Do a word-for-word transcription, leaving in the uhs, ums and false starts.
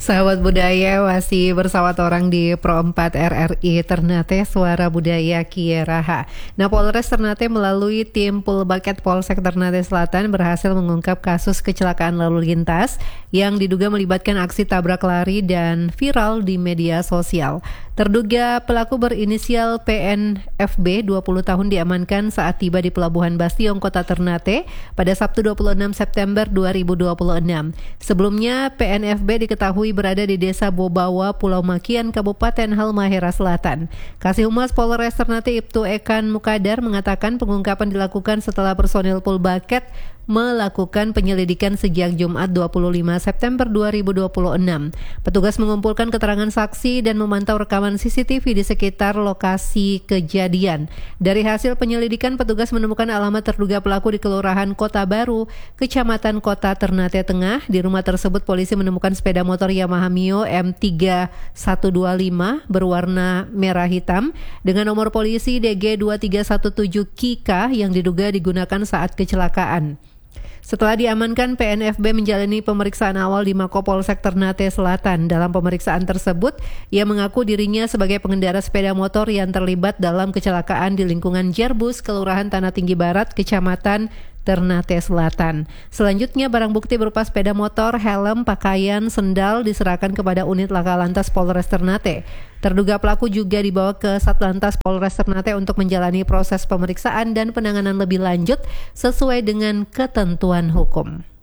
Sahabat budaya masih bersama orang di Pro empat R R I Ternate, Suara Budaya Kieraha. Nah, Polres Ternate melalui tim Pulbaket Polsek Ternate Selatan berhasil mengungkap kasus kecelakaan lalu lintas yang diduga melibatkan aksi tabrak lari dan viral di media sosial. Terduga pelaku berinisial P N F B, dua puluh tahun, diamankan saat tiba di Pelabuhan Bastion, Kota Ternate pada Sabtu dua puluh enam September dua ribu dua puluh enam. Sebelumnya, P N F B diketahui berada di Desa Bobawa, Pulau Makian, Kabupaten Halmahera Selatan. Kasih Humas Polres Ternate Ibtu Ekan Mukadar mengatakan pengungkapan dilakukan setelah personil Pulbaket melakukan penyelidikan sejak Jumat dua puluh lima September dua ribu dua puluh enam. Petugas mengumpulkan keterangan saksi dan memantau rekaman C C T V di sekitar lokasi kejadian. Dari hasil penyelidikan, petugas menemukan alamat terduga pelaku di Kelurahan Kota Baru, Kecamatan Kota Ternate Tengah. Di rumah tersebut polisi menemukan sepeda motor Yamaha Mio M tiga satu dua lima berwarna merah hitam dengan nomor polisi D G dua tiga satu tujuh K I K A yang diduga digunakan saat kecelakaan. Setelah diamankan, P N F B menjalani pemeriksaan awal di Mako Polsek Ternate Selatan. Dalam pemeriksaan tersebut, ia mengaku dirinya sebagai pengendara sepeda motor yang terlibat dalam kecelakaan di lingkungan Jerbus, Kelurahan Tanah Tinggi Barat, Kecamatan Ternate Selatan. Selanjutnya, barang bukti berupa sepeda motor, helm, pakaian, sendal diserahkan kepada unit Laka Lantas Polres Ternate. Terduga pelaku juga dibawa ke Satlantas Polres Ternate untuk menjalani proses pemeriksaan dan penanganan lebih lanjut sesuai dengan ketentuan hukum.